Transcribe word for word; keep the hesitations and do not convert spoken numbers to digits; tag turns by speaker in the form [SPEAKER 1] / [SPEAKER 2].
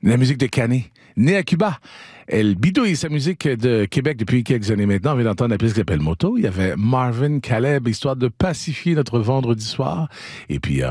[SPEAKER 1] La musique de Canet, né à Cuba. Elle bidouille sa musique de Québec depuis quelques années maintenant. On vient d'entendre la pièce qui s'appelle Moto. Il y avait Marvin Caleb, histoire de pacifier notre vendredi soir. Et puis, euh,